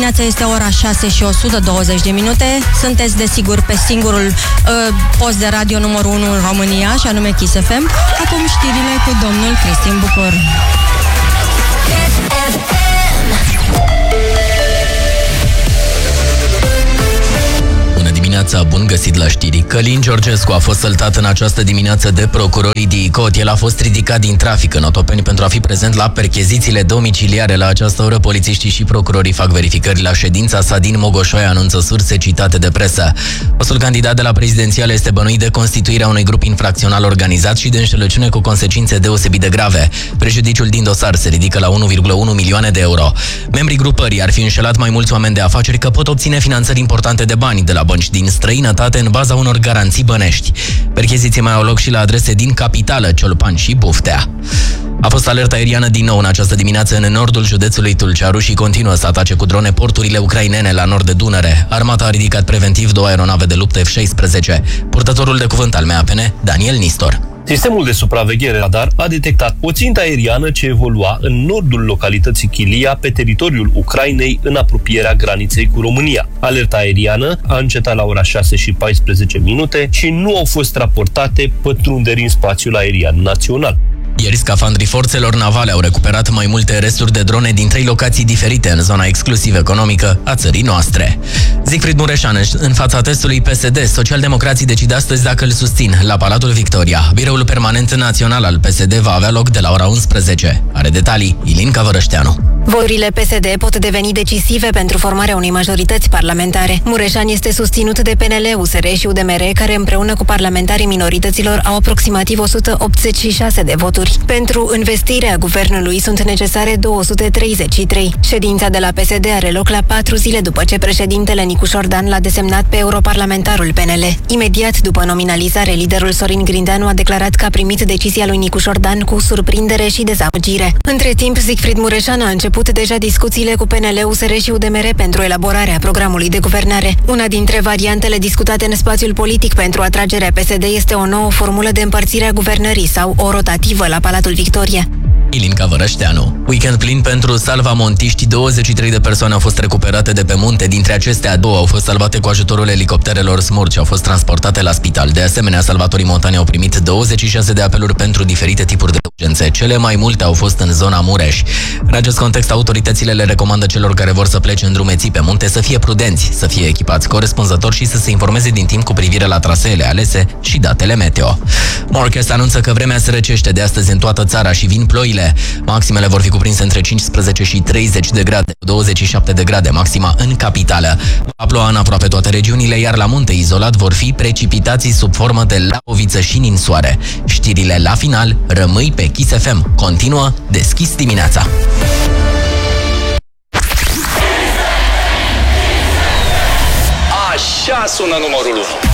dimineața, este ora 6 și 120 de minute. Sunteți desigur pe singurul post de radio numărul 1 în România, și anume Kiss FM. Acum știrile cu domnul Cristin Bucur. Bun găsit la știri. Călin Georgescu a fost săltat în această dimineață de procurorii DICOT. El a fost ridicat din trafic în Otopeni pentru a fi prezent la perchezițiile domiciliare. La această oră, polițiștii și procurorii fac verificări la ședința Sadin Mogoșoaia, anunță surse citate de presă. Fostul candidat de la prezidențiale este bănuit de constituirea unui grup infracțional organizat și de înșelăciune cu consecințe deosebit de grave. Prejudiciul din dosar se ridică la 1,1 milioane de euro. Membrii grupării ar fi înșelat mai mulți oameni de afaceri că pot obține finanțări importante de bani de la bănci din străinătate în baza unor garanții bănești. Percheziții mai au loc și la adrese din capitală, Ciolpan și Buftea. A fost alertă aeriană din nou în această dimineață în nordul județului Tulcea. Rușii continuă să atace cu drone porturile ucrainene la nord de Dunăre. Armata a ridicat preventiv 2 aeronave de luptă F-16. Purtătorul de cuvânt al MAPN, Daniel Nistor. Sistemul de supraveghere radar a detectat o țintă aeriană ce evolua în nordul localității Chilia, pe teritoriul Ucrainei, în apropierea graniței cu România. Alerta aeriană a încetat la ora 6 și 14 minute și nu au fost raportate pătrunderi în spațiul aerian național. Ieri, scafandrii forțelor navale au recuperat mai multe resturi de drone din 3 locații diferite în zona exclusiv economică a țării noastre. Siegfried Mureșan, în fața testului PSD, socialdemocrații decid astăzi dacă îl susțin la Palatul Victoria. Biroul permanent național al PSD va avea loc de la ora 11. Are detalii Ilinca Vărășteanu. Voturile PSD pot deveni decisive pentru formarea unei majorități parlamentare. Mureșan este susținut de PNL, USR și UDMR, care împreună cu parlamentarii minorităților au aproximativ 186 de voturi. Pentru învestirea guvernului sunt necesare 233. Ședința de la PSD are loc la 4 zile după ce președintele Nicu Șordan l-a desemnat pe europarlamentarul PNL. Imediat după nominalizare, liderul Sorin Grindeanu a declarat că a primit decizia lui Nicu Șordan cu surprindere și dezamăgire. Între timp, Siegfried Mureșan a început deja discuțiile cu PNL, USR și UDMR pentru elaborarea programului de guvernare. Una dintre variantele discutate în spațiul politic pentru atragerea PSD este o nouă formulă de împărțire a guvernării sau o rotativă la Palatul Victoria. Ilinca Vărășteanu. Weekend plin pentru salvamontiști. 23 de persoane au fost recuperate de pe munte. Dintre acestea, 2 au fost salvate cu ajutorul elicopterelor Smurch și au fost transportate la spital. De asemenea, salvatorii montani au primit 26 de apeluri pentru diferite tipuri de urgențe. Cele mai multe au fost în zona Mureș. În acest context, autoritățile le recomandă celor care vor să plece în drumeții pe munte să fie prudenți, să fie echipați corespunzător și să se informeze din timp cu privire la traseele alese și datele meteo. Morcast anunță că vremea se răcește de astăzi în toată țara și vin ploile. Maximele vor fi cuprinse între 15 și 30 de grade, 27 de grade maxima în capitală. Va ploua în aproape toate regiunile, iar la munte izolat vor fi precipitații sub formă de lapoviță și ninsoare. Știrile la final, rămâi pe Kiss FM. Continuă Deschis dimineața. Așa sună numărul 1.